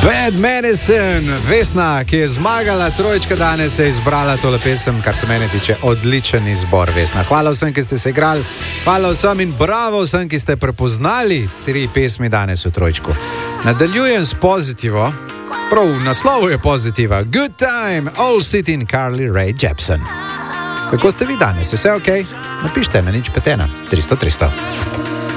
Bad Medicine, Vesna, ki je zmagala, trojčka danes je izbrala tole pesem, kar se mene tiče, odličen izbor, Vesna. Hvala vsem, ki ste se igrali, hvala vsem in bravo vsem, ki ste prepoznali 3 pesmi danes v trojčku. Nadaljujem s pozitivo, prav v naslovu je pozitiva. Good Time, Old City in Carly Rae Jepsen. Kako ste vi danes? Vse ok? Napište na 051 300 300.